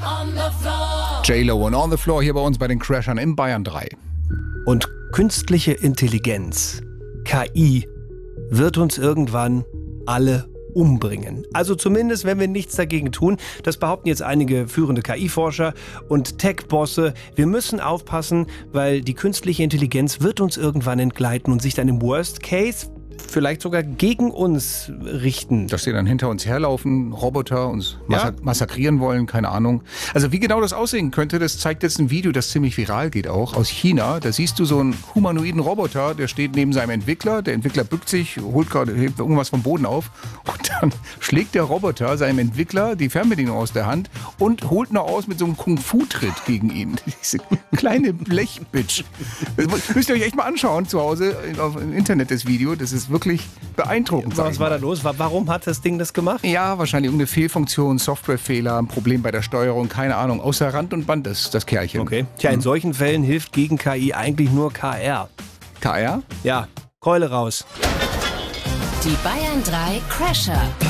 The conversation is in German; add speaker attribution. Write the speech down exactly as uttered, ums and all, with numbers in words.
Speaker 1: J-Lo und On the Floor hier bei uns bei den Crashern in Bayern drei.
Speaker 2: Und künstliche Intelligenz, K I, wird uns irgendwann alle umbringen. Also zumindest, wenn wir nichts dagegen tun. Das behaupten jetzt einige führende K I-Forscher und Tech-Bosse. Wir müssen aufpassen, weil die künstliche Intelligenz wird uns irgendwann entgleiten und sich dann im Worst Case vielleicht sogar gegen uns richten.
Speaker 1: Dass die dann hinter uns herlaufen, Roboter, uns massa-
Speaker 2: Ja.
Speaker 1: massakrieren wollen, keine Ahnung. Also wie genau das aussehen könnte, das zeigt jetzt ein Video, das ziemlich viral geht auch, aus China. Da siehst du so einen humanoiden Roboter, der steht neben seinem Entwickler. Der Entwickler bückt sich, holt gerade, hebt irgendwas vom Boden auf und dann schlägt der Roboter seinem Entwickler die Fernbedienung aus der Hand und holt noch aus mit so einem Kung-Fu-Tritt gegen ihn. Diese kleine Blechbitch. Das müsst ihr euch echt mal anschauen zu Hause auf dem Internet, das Video. Das ist wirklich beeindruckend.
Speaker 2: Was war da los? Warum hat das Ding das gemacht?
Speaker 1: Ja, wahrscheinlich irgendeine Fehlfunktion, Softwarefehler, ein Problem bei der Steuerung, keine Ahnung. Außer Rand und Band ist das Kerlchen.
Speaker 2: Okay. Tja, in solchen Fällen hilft gegen K I eigentlich nur K R.
Speaker 1: K R?
Speaker 2: Ja, Keule raus.
Speaker 3: Die Bayern drei Crasher.